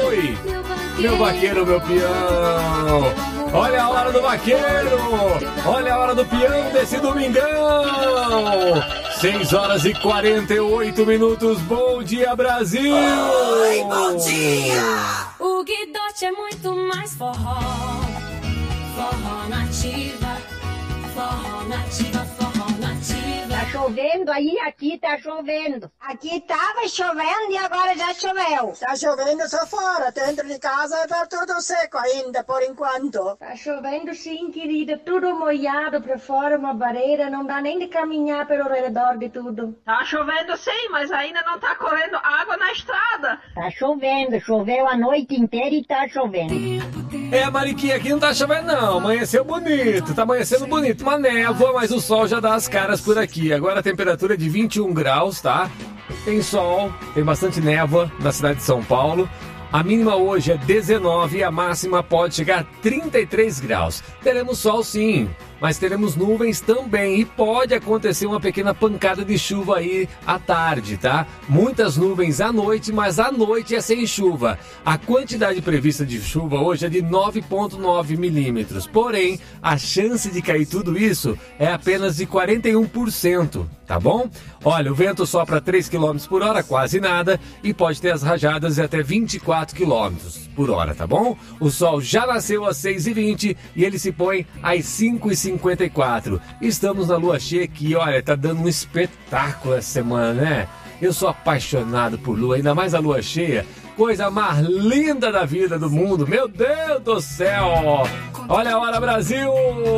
Oi, meu vaqueiro, meu peão. Olha a hora do vaqueiro. Olha a hora do peão desse domingão. 6h48. Bom dia, Brasil. Oi, bom dia. O Guidote é muito mais forró. Forró nativa. Forró nativa, forró nativa. Tá chovendo aí, aqui tá chovendo. Aqui tava chovendo e agora já choveu. Tá chovendo só fora, dentro de casa tá tudo seco ainda, por enquanto. Tá chovendo sim, querida, tudo molhado pra fora, uma barreira, não dá nem de caminhar pelo redor de tudo. Tá chovendo sim, mas ainda não tá correndo água na estrada. Tá chovendo, choveu a noite inteira e tá chovendo. Mariquinha, aqui não tá chovendo não, amanheceu bonito, tá amanhecendo bonito, uma névoa, mas o sol já dá as caras por aqui. Agora a temperatura é de 21 graus, tá? Tem sol, tem bastante névoa na cidade de São Paulo. A mínima hoje é 19 e a máxima pode chegar a 33 graus. Teremos sol sim, mas teremos nuvens também e pode acontecer uma pequena pancada de chuva aí à tarde, tá? Muitas nuvens à noite, mas à noite é sem chuva. A quantidade prevista de chuva hoje é de 9,9 milímetros. Porém, a chance de cair tudo isso é apenas de 41%, tá bom? Olha, o vento sopra 3 km por hora, quase nada, e pode ter as rajadas de até 24 km por hora, tá bom? O sol já nasceu às 6h20 e ele se põe às 5h54. Estamos na lua cheia que, olha, tá dando um espetáculo essa semana, né? Eu sou apaixonado por lua, ainda mais a lua cheia. Coisa mais linda da vida do mundo, meu Deus do céu! Olha a hora, Brasil!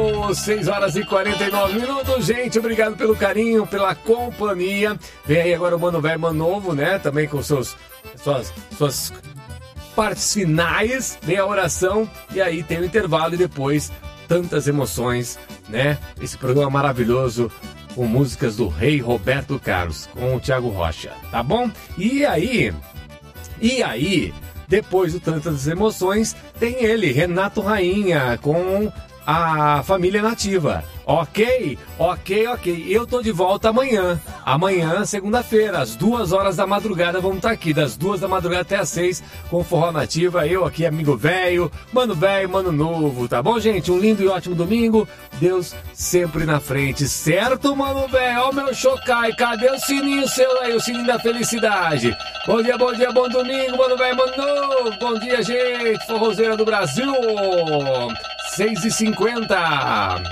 6h49. Gente, obrigado pelo carinho, pela companhia. Vem aí agora o Mano Velho, Mano Novo, né? Também com suas partes finais, vem a oração e aí tem o intervalo e depois tantas emoções, né? Esse programa maravilhoso com músicas do Rei Roberto Carlos, com o Thiago Rocha, tá bom? E aí, depois do Tantas Emoções, tem ele, Renato Rainha, com a Família Nativa. Ok. Eu tô de volta amanhã. Amanhã, segunda-feira, às 2h da madrugada, vamos estar aqui, das 2 da madrugada até às 6, com Forró Nativa. Eu aqui, amigo velho, Mano Novo, tá bom, gente? Um lindo e ótimo domingo. Deus sempre na frente, certo, Mano Velho? Ó, meu Chocai, cadê o sininho seu aí, o sininho da felicidade? Bom dia, bom domingo, Mano Velho, Mano Novo. Bom dia, gente, forrozeira do Brasil. 6h50.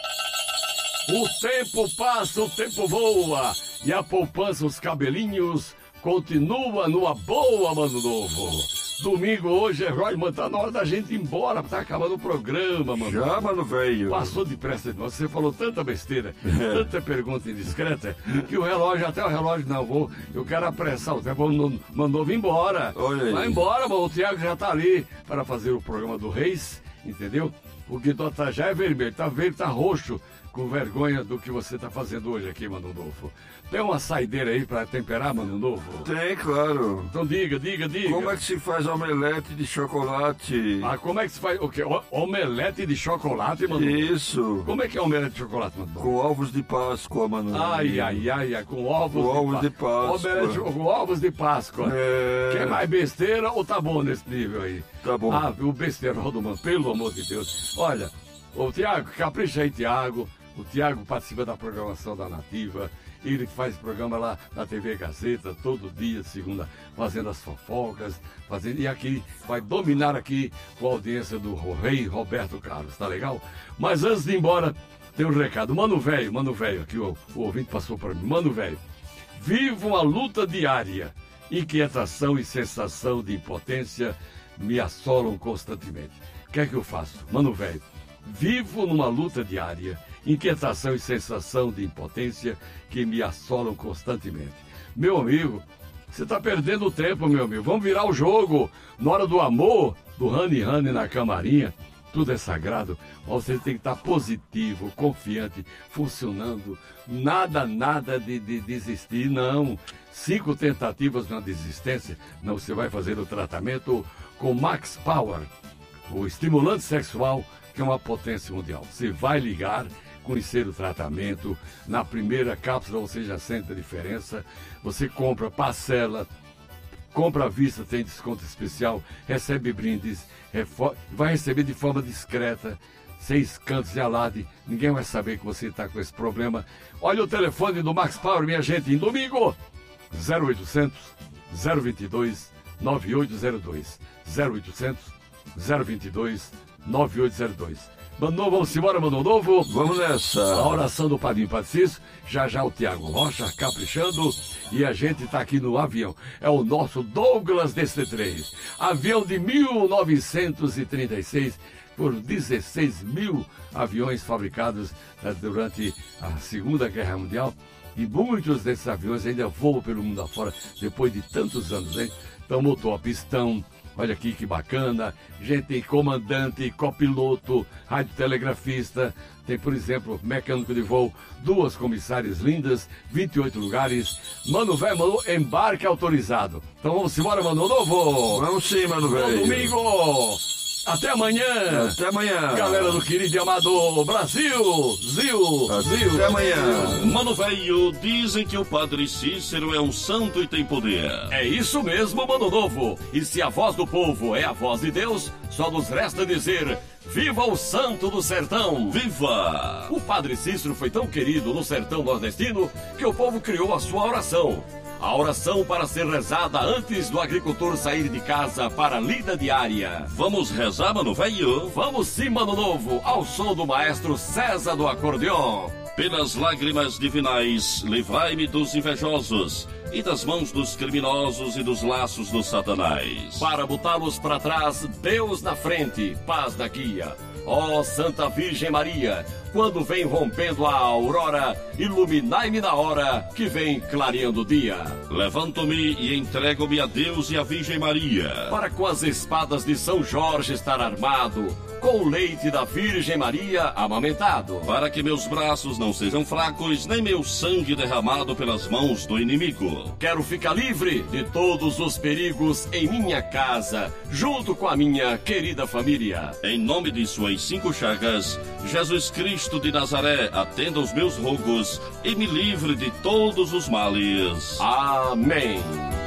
O tempo passa, o tempo voa, e a poupança, os cabelinhos, continua numa boa, Mano Novo. Domingo hoje, Royman, tá na hora da gente ir embora, tá acabando o programa, mano. Já, mano, velho. Passou depressa de nós, você falou tanta besteira, tanta pergunta indiscreta, que o relógio, até o relógio, eu quero apressar o tempo, mandou vir embora. Olha aí. Vai embora, mano, o Thiago já tá ali para fazer o programa do Reis, entendeu? O Guidote já é vermelho, tá roxo, com vergonha do que você tá fazendo hoje aqui, Mano Novo. Tem uma saideira aí pra temperar, Mano Novo? Tem, claro. Então diga. Como é que se faz omelete de chocolate? Ah, como é que se faz o quê? Omelete de chocolate, Mano Novo? Isso. Como é que é omelete de chocolate, Mano Novo? Com ovos de Páscoa, Mano Novo. Ai, com ovos de Páscoa. Omelete com ovos de Páscoa. Quer mais besteira ou tá bom nesse nível aí? Tá bom. Ah, o besteirol do mano, pelo amor de Deus. Olha, o Thiago, capricha aí, Thiago. O Thiago participa da programação da Nativa. Ele faz programa lá na TV Gazeta, todo dia, segunda, fazendo as fofocas, e aqui, vai dominar aqui com a audiência do Rei Roberto Carlos, tá legal? Mas antes de ir embora, tem um recado. Mano velho, aqui o ouvinte passou para mim. Mano velho, vivo uma luta diária. Inquietação e sensação de impotência me assolam constantemente. O que é que eu faço? Mano velho, vivo numa luta diária. Inquietação e sensação de impotência que me assolam constantemente. Meu amigo, você está perdendo tempo, meu amigo. Vamos virar o jogo. Na hora do amor, do honey na camarinha, tudo é sagrado. Você tem que estar positivo, confiante, funcionando. Nada de desistir, não. 5 tentativas na desistência. Não, você vai fazer o tratamento com Max Power, o estimulante sexual, que é uma potência mundial. Você vai ligar, conhecer o tratamento. Na primeira cápsula você já sente a diferença. Você compra, parcela, Compra à vista, tem desconto especial, recebe brindes, vai receber de forma discreta, sem escândalos e alarde. Ninguém vai saber que você está com esse problema. Olha o telefone do Max Power, minha gente, em domingo, 0800 022 9802. 0800 022 9802. Mano Novo, vamos embora, Mano Novo? Vamos nessa. A oração do Padrinho Patrício, já o Tiago Rocha caprichando e a gente tá aqui no avião. É o nosso Douglas DC-3. Avião de 1936, por 16 mil aviões fabricados durante a Segunda Guerra Mundial. E muitos desses aviões ainda voam pelo mundo afora depois de tantos anos, hein? Então, motor a pistão. Olha aqui que bacana, gente, tem comandante, copiloto, radiotelegrafista, tem, por exemplo, mecânico de voo, 2 comissárias lindas, 28 lugares. Mano velho, Mano, embarque autorizado. Então vamos embora, Mano Novo? Vamos sim, Mano velho. Domingo! Até amanhã! Até amanhã! Galera do querido e amado Brasil! Zil! Até amanhã! Mano velho, dizem que o Padre Cícero é um santo e tem poder. É isso mesmo, Mano Novo. E se a voz do povo é a voz de Deus, só nos resta dizer: viva o santo do sertão! Viva! O Padre Cícero foi tão querido no sertão nordestino que o povo criou a sua oração. A oração para ser rezada antes do agricultor sair de casa para a lida diária. Vamos rezar, Mano velho? Vamos sim, Mano Novo, ao som do maestro César do acordeon. Pelas lágrimas divinais, livrai-me dos invejosos e das mãos dos criminosos e dos laços do Satanás. Para botá-los para trás, Deus na frente, paz na guia. Ó Santa Virgem Maria, quando vem rompendo a aurora, iluminai-me na hora que vem clareando o dia. Levanto-me e entrego-me a Deus e a Virgem Maria, para com as espadas de São Jorge estar armado, com o leite da Virgem Maria amamentado, para que meus braços não sejam fracos, nem meu sangue derramado pelas mãos do inimigo. Quero ficar livre de todos os perigos em minha casa, junto com a minha querida família. Em nome de suas 5 chagas, Jesus Cristo de Nazaré, atenda os meus rogos e me livre de todos os males. Amém.